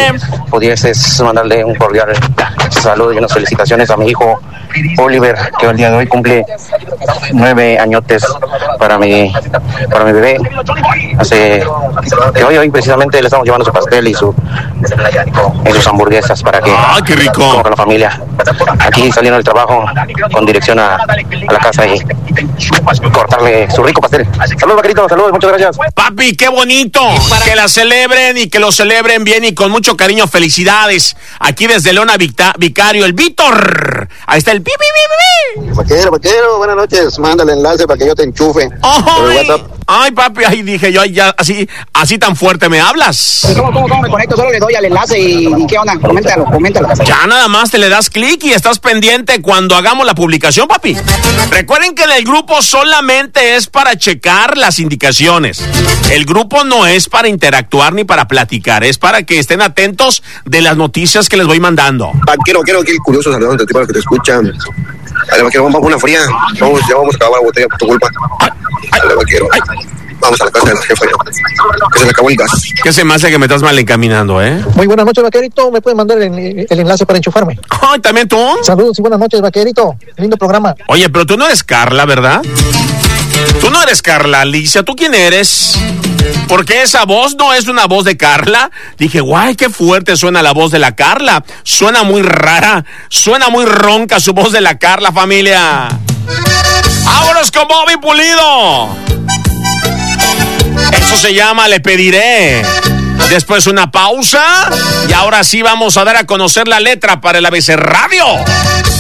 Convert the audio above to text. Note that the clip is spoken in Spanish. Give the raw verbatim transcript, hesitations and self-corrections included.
pudieses mandarle un cordial saludo y unas felicitaciones a mi hijo Oliver, que el día de hoy cumple nueve añotes para mi para mi bebé. Hace que hoy hoy precisamente le estamos llevando su pastel y su y sus hamburguesas para que ¡ah, qué rico! coma con la familia. Aquí saliendo del trabajo con dirección a, a la casa y cortarle su rico pastel. Saludos, vaquerito, saludos, muchas gracias. Papi, qué bonito, que la celebren y que lo celebren bien y con mucho cariño. Felicidades. Aquí desde Leona Victa, Vicario, el Víctor. Ahí está el pi, pi, pi, pi. Vaquero, vaquero, buenas noches. Manda el enlace para que yo te enchufe. Ay, ay, papi, ahí dije yo, ay, ya, así, así tan fuerte me hablas. ¿Cómo, cómo, cómo me conecto? Solo le doy al enlace y, y ¿qué onda? Coméntalo, coméntalo. Ya nada más te le das clic y estás pendiente cuando hagamos la publicación, papi. Recuerden que en el grupo solamente es para checar las indicaciones. El grupo no es para interactuar ni para platicar, es para que estén atentos de las noticias que les voy mandando. Vaquero, vaquero, aquí el curioso saludando a ti para que te escuchan. Dale, vaquero, vamos a una fría. Vamos, ya vamos a acabar la botella por tu culpa. Dale, vaquero. Vamos a la casa de la jefa. Que se le acabó el gas. ¿Qué se me hace que me estás mal encaminando, eh? Muy buenas noches, vaquerito. ¿Me puede mandar el, el enlace para enchufarme? Ay, ¿también tú? Saludos y buenas noches, vaquerito. Lindo programa. Oye, pero tú no eres Carla, ¿verdad? Tú no eres Carla, Alicia. ¿Tú quién eres? Porque esa voz no es una voz de Carla. Dije, guay, qué fuerte suena la voz de la Carla. Suena muy rara, suena muy ronca su voz de la Carla, familia. ¡Vámonos con Bobby Pulido! Eso se llama Le Pediré. Después una pausa y ahora sí vamos a dar a conocer la letra para el A B C Radio.